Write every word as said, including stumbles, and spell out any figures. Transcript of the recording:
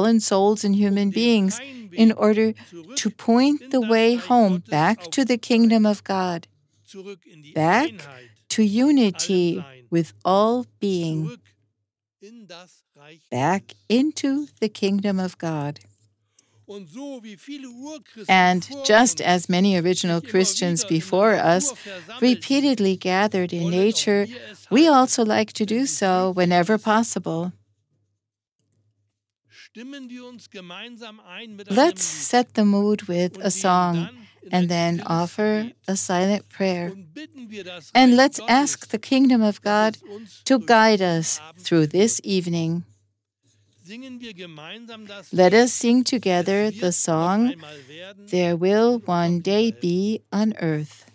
fallen souls and human beings in order to point the way home back to the kingdom of God, back to unity with all being, back into the kingdom of God. And just as many original Christians before us repeatedly gathered in nature, we also like to do so whenever possible. Let's set the mood with a song and then offer a silent prayer. And let's ask the kingdom of God to guide us through this evening. Let us sing together the song, There Will One Day Be on Earth.